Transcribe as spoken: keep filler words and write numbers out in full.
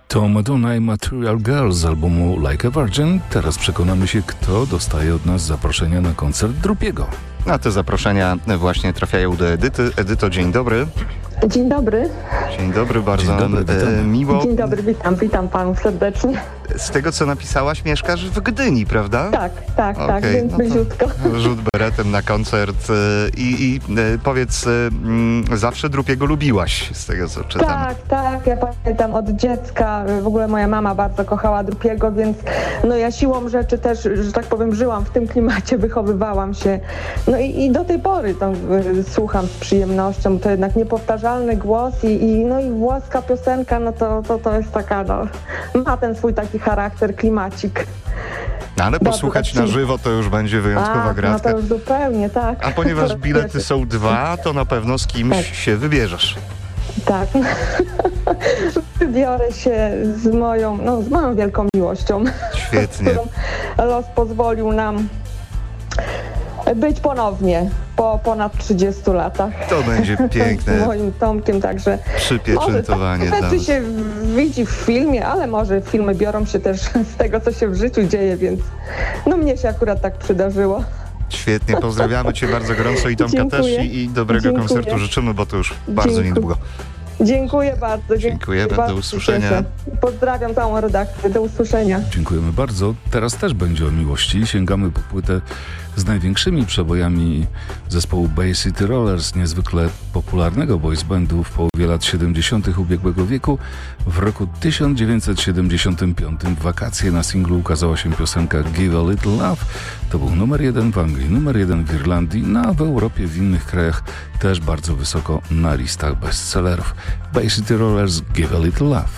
To Madonna i Material Girl z albumu Like a Virgin. Teraz przekonamy się, kto dostaje od nas zaproszenia na koncert Drupiego. A te zaproszenia właśnie trafiają do Edyty. Edyto, dzień dobry. Dzień dobry. Dzień dobry, bardzo Dzień dobry, e, miło. Dzień dobry, witam, witam panów serdecznie. Z tego, co napisałaś, mieszkasz w Gdyni, prawda? Tak, tak, Okej, tak, więc no to bliziutko. Rzut beretem na koncert e, i, i e, powiedz, e, m, zawsze Drupiego lubiłaś, z tego, co czytam. Tak, tak, ja pamiętam od dziecka, w ogóle moja mama bardzo kochała Drupiego, więc no ja siłą rzeczy też, że tak powiem, żyłam w tym klimacie, wychowywałam się. No i, i do tej pory to y, słucham z przyjemnością, to jednak niepowtarzalny głos i, i, no i włoska piosenka, no to, to, to jest taka, no, ma ten swój taki charakter, klimacik. No, ale posłuchać na żywo to już będzie wyjątkowa A, gratka. no to już zupełnie, tak. A ponieważ bilety są dwa, to na pewno z kimś Tak. się wybierzesz. Tak. Wybiorę się z moją, no z moją wielką miłością. Świetnie. Którą los pozwolił nam być ponownie po ponad trzydziestu latach. To będzie piękne Z moim Tomkiem, także przypieczętowanie może dla rzeczy nas. się widzi w filmie, ale może filmy biorą się też z tego, co się w życiu dzieje, więc no mnie się akurat tak przydarzyło. Świetnie, pozdrawiamy Cię bardzo gorąco i Tomka Dziękuję. też i, i dobrego Dziękuję. koncertu życzymy, bo to już bardzo Dziękuję. niedługo. Dziękuję bardzo. Dziękujemy, do bardzo się usłyszenia. cieszę. Pozdrawiam całą redakcję, do usłyszenia. Dziękujemy bardzo. Teraz też będzie o miłości. Sięgamy po płytę z największymi przebojami zespołu Bay City Rollers, niezwykle popularnego boys bandu w połowie lat siedemdziesiątych ubiegłego wieku. W roku tysiąc dziewięćset siedemdziesiątym piątym w wakacje na singlu ukazała się piosenka Give a Little Love. To był numer jeden w Anglii, numer jeden w Irlandii, no a w Europie, w innych krajach też bardzo wysoko na listach bestsellerów. Bay City Rollers, Give a Little Love.